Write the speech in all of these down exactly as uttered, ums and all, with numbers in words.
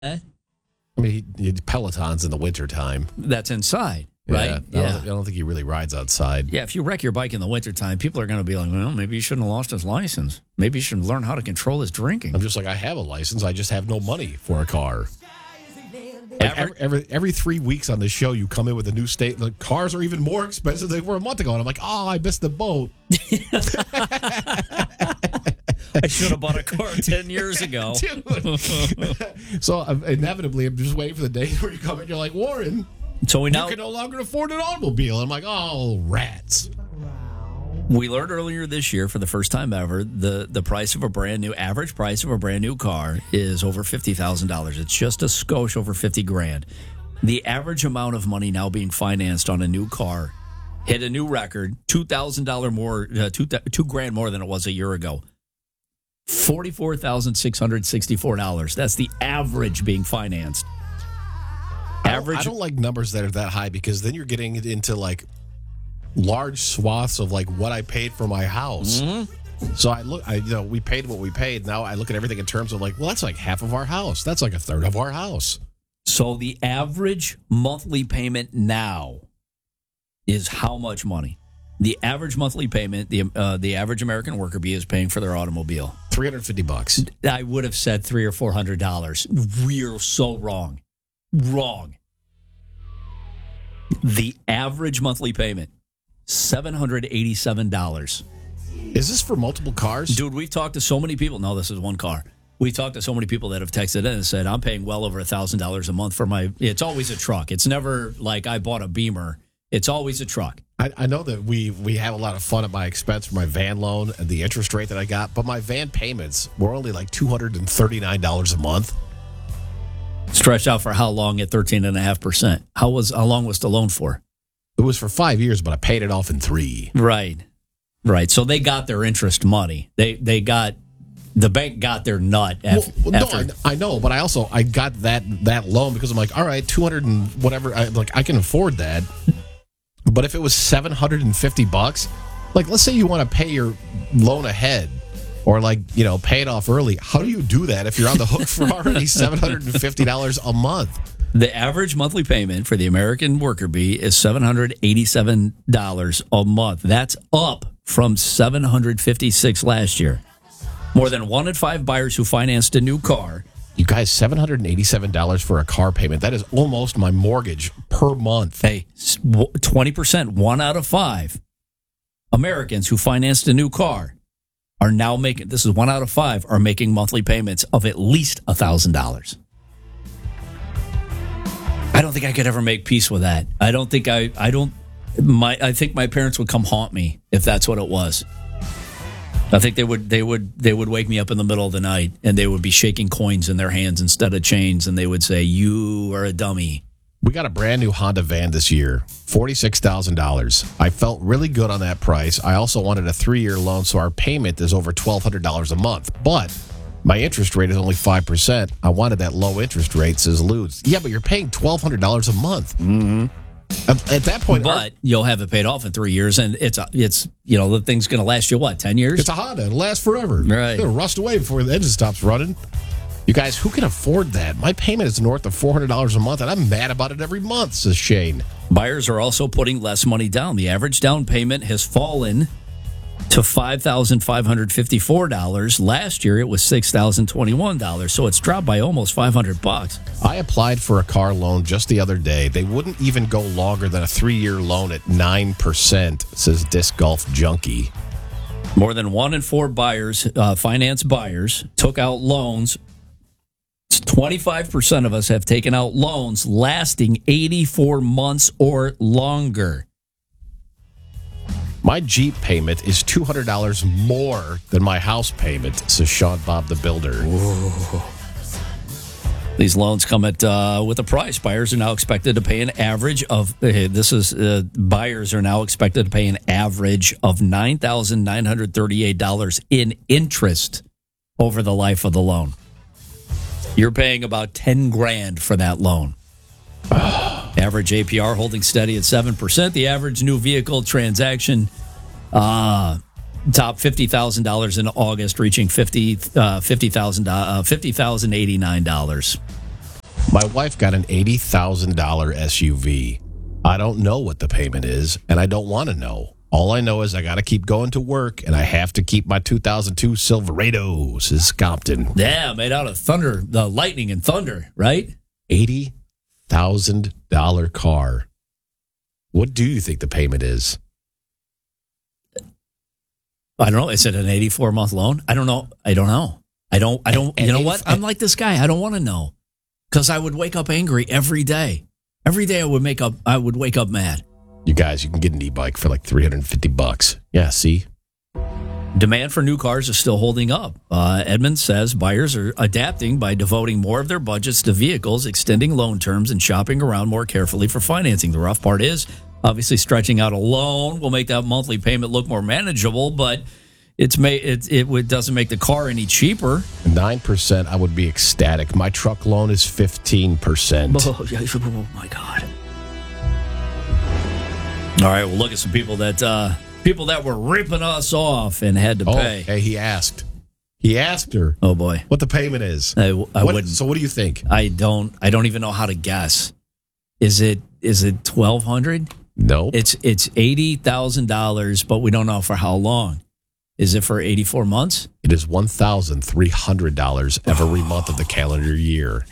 I mean, he, he Pelotons in the wintertime. That's inside, Yeah, right? I don't, Yeah. I don't think he really rides outside. Yeah, if you wreck your bike in the wintertime, people are going to be like, well, maybe he shouldn't have lost his license. Maybe he should learn how to control his drinking. I'm just like, I have a license. I just have no money for a car. Like every, every every three weeks on this show, you come in with a new state. The cars are even more expensive than they were a month ago. And I'm like, oh, I missed the boat. I should have bought a car ten years ago. Dude. So uh, inevitably, I'm just waiting for the day where you come in. You're like, Warren, so we now you can no longer afford an automobile. I'm like, oh, rats. We learned earlier this year, for the first time ever, the, the price of a brand new, average price of a brand new car is over fifty thousand dollars. It's just a skosh over fifty grand. The average amount of money now being financed on a new car hit a new record, two thousand dollars more, uh, two, two grand more than it was a year ago. forty-four thousand six hundred sixty-four dollars. That's the average being financed. Average. I don't, I don't like numbers that are that high because then you're getting into like large swaths of like what I paid for my house. Mm-hmm. So I look, I you know, we paid what we paid. Now I look at everything in terms of like, well, that's like half of our house. That's like a third of our house. So the average monthly payment now is how much money? The average monthly payment, the uh, the average American worker bee is paying for their automobile. three hundred fifty bucks. I would have said three or four hundred dollars. We're so wrong. Wrong. The average monthly payment, seven hundred eighty-seven dollars. Is this for multiple cars? Dude, we've talked to so many people. No, this is one car. We've talked to so many people that have texted in and said, I'm paying well over one thousand dollars a month for my... It's always a truck. It's never like I bought a Beamer. It's always a truck. I, I know that we we have a lot of fun at my expense for my van loan and the interest rate that I got, but my van payments were only like two hundred thirty-nine dollars a month. Stretched out for how long at thirteen point five percent? How was how long was the loan for? It was for five years, but I paid it off in three. Right. Right. So they got their interest money. They they got the bank got their nut after. Well, no, I, I know, but I also I got that that loan because I'm like, all right, two hundred and whatever. I, like I can afford that. But if it was seven hundred fifty bucks, like let's say you want to pay your loan ahead or like, you know, pay it off early. How do you do that if you're on the hook for already seven hundred fifty dollars a month? The average monthly payment for the American worker bee is seven hundred eighty-seven dollars a month. That's up from seven hundred fifty-six dollars last year. More than one in five buyers who financed a new car. You guys, seven hundred eighty-seven dollars for a car payment. That is almost my mortgage per month. Hey, twenty percent, one out of five Americans who financed a new car are now making, this is one out of five, are making monthly payments of at least one thousand dollars. I don't think I could ever make peace with that. I don't think I, I don't, my, I think my parents would come haunt me if that's what it was. I think they would they would they would wake me up in the middle of the night and they would be shaking coins in their hands instead of chains, and they would say, "You are a dummy." We got a brand new Honda van this year, forty-six thousand dollars. I felt really good on that price. I also wanted a three-year loan, so our payment is over twelve hundred dollars a month. But my interest rate is only five percent. I wanted that low interest rate, says Lutz. Yeah, but you're paying twelve hundred dollars a month. Mm-hmm. At, at that point... But our, you'll have it paid off in three years, and it's, it's you know, the thing's going to last you, what, ten years? It's a Honda. It'll last forever. Right. It'll rust away before the engine stops running. You guys, who can afford that? My payment is north of four hundred dollars a month, and I'm mad about it every month, says Shane. Buyers are also putting less money down. The average down payment has fallen to five thousand five hundred fifty-four dollars. Last year, it was six thousand twenty-one dollars, so it's dropped by almost five hundred bucks. I applied for a car loan just the other day. They wouldn't even go longer than a three-year loan at nine percent, says Disc Golf Junkie. More than one in four buyers, uh, finance buyers, took out loans. twenty-five percent of us have taken out loans lasting eighty-four months or longer. My Jeep payment is two hundred dollars more than my house payment, says Sean Bob the Builder. Whoa. These loans come at uh, with a price. Buyers are now expected to pay an average of, uh, this is, uh, buyers are now expected to pay an average of nine thousand nine hundred thirty-eight dollars in interest over the life of the loan. You're paying about ten grand for that loan. Average A P R holding steady at seven percent. The average new vehicle transaction uh, top fifty thousand dollars in August, reaching fifty thousand eighty-nine dollars. My wife got an eighty thousand dollars S U V. I don't know what the payment is, and I don't want to know. All I know is I got to keep going to work, and I have to keep my two thousand two Silverado, says Compton. Yeah, made out of thunder, the lightning and thunder, right? eighty thousand dollars car. What do you think the payment is? I don't know. Is it an eighty-four month loan? I don't know. I don't know. I don't, I don't, And- you know and what? if- I'm like this guy. I don't want to know because I would wake up angry every day. Every day I would make up, I would wake up mad. You guys, you can get an e-bike for like three hundred fifty bucks. Yeah, see? Demand for new cars is still holding up. Uh, Edmunds says buyers are adapting by devoting more of their budgets to vehicles, extending loan terms, and shopping around more carefully for financing. The rough part is, obviously, stretching out a loan will make that monthly payment look more manageable, but it's ma- it, it would- doesn't make the car any cheaper. nine percent, I would be ecstatic. My truck loan is fifteen percent. Oh, yeah, oh my God. All right, we'll look at some people that uh, people that were ripping us off and had to Oh, pay. hey, he asked. He asked her Oh boy, what the payment is. I, I What- wouldn't. So what do you think? I don't. I don't even know how to guess. Is it is it twelve hundred? No. It's it's eighty thousand dollars, but we don't know for how long. Is it for eighty four months? It is one thousand three hundred dollars every month of the calendar year.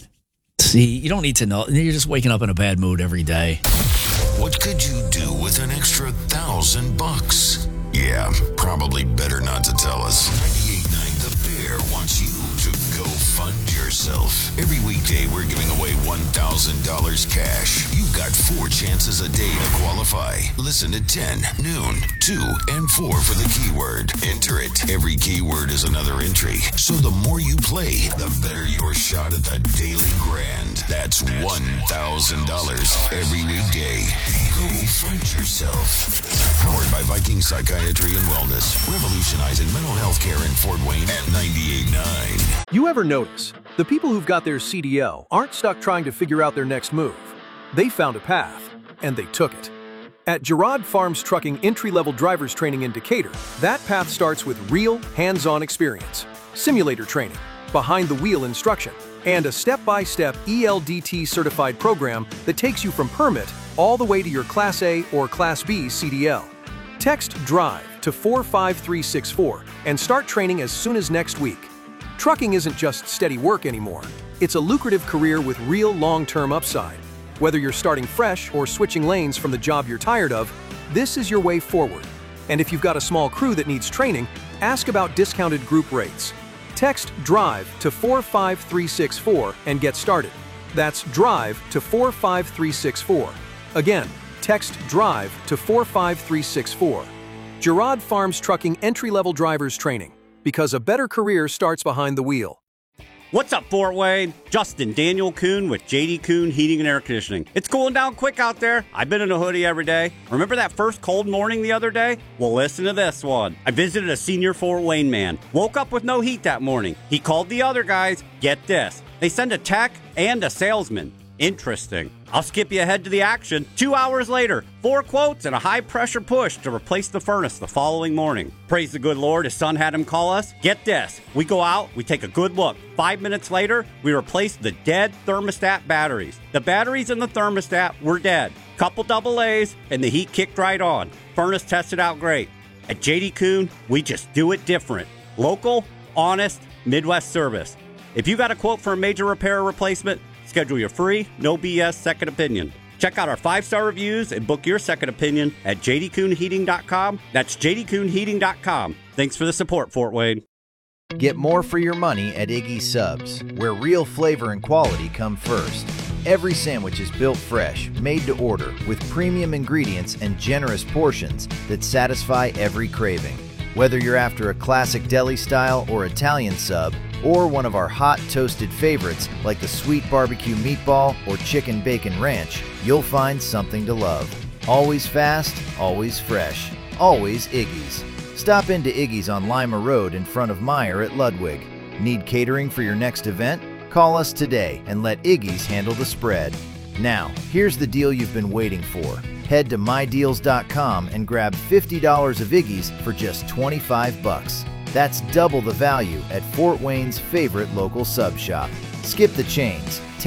See, you don't need to know. You're just waking up in a bad mood every day. What could you do with an extra thousand bucks? Yeah, probably better not to tell us. ninety-eight point nine The Bear wants you to go fund yourself. Every weekday, we're giving away one thousand dollars cash. You've got four chances a day to qualify. Listen at ten, noon, two, and four for the keyword. Enter it. Every keyword is another entry. So the more you play, the better your shot at the daily grand. That's one thousand dollars every weekday. Go find yourself. Powered by Viking Psychiatry and Wellness. Revolutionizing mental health care in Fort Wayne at ninety-eight point nine. You ever notice the people who've got their C D L aren't stuck trying to figure out their next move? They found a path, and they took it. At Gerard Farms Trucking Entry-Level Drivers Training in Decatur, that path starts with real, hands-on experience, simulator training, behind-the-wheel instruction, and a step-by-step E L D T-certified program that takes you from permit all the way to your Class A or Class B C D L. Text DRIVE to four five three six four and start training as soon as next week. Trucking isn't just steady work anymore. It's a lucrative career with real long-term upside. Whether you're starting fresh or switching lanes from the job you're tired of, this is your way forward. And if you've got a small crew that needs training, ask about discounted group rates. Text DRIVE to four five three six four and get started. That's DRIVE to four five three six four. Again, text DRIVE to four five three six four. Gerard Farms Trucking Entry-Level Drivers Training. Because a better career starts behind the wheel. What's up, Fort Wayne? Justin Daniel Kuhn with J D Kuhn Heating and Air Conditioning. It's cooling down quick out there. I've been in a hoodie every day. Remember that first cold morning the other day? Well, listen to this one. I visited a senior Fort Wayne man. Woke up with no heat that morning. He called the other guys. Get this. They send a tech and a salesman. Interesting. I'll skip you ahead to the action. Two hours later, four quotes and a high-pressure push to replace the furnace the following morning. Praise the good Lord, his son had him call us. Get this. We go out, we take a good look. Five minutes later, we replace the dead thermostat batteries. The batteries in the thermostat were dead. Couple double A's, and the heat kicked right on. Furnace tested out great. At J D Kuhn, we just do it different. Local, honest, Midwest service. If you got a quote for a major repair or replacement, schedule your free, no B S second opinion. Check out our five-star reviews and book your second opinion at j d kuhn heating dot com. That's j d kuhn heating dot com. Thanks for the support, Fort Wayne. Get more for your money at Iggy's Subs, where real flavor and quality come first. Every sandwich is built fresh, made to order, with premium ingredients and generous portions that satisfy every craving. Whether you're after a classic deli style or Italian sub, or one of our hot toasted favorites like the sweet barbecue meatball or chicken bacon ranch, you'll find something to love. Always fast, always fresh, always Iggy's. Stop into Iggy's on Lima Road in front of Meyer at Ludwig. Need catering for your next event? Call us today and let Iggy's handle the spread. Now, here's the deal you've been waiting for. Head to my deals dot com and grab fifty dollars of Iggy's for just twenty-five bucks. That's double the value at Fort Wayne's favorite local sub shop. Skip the chains.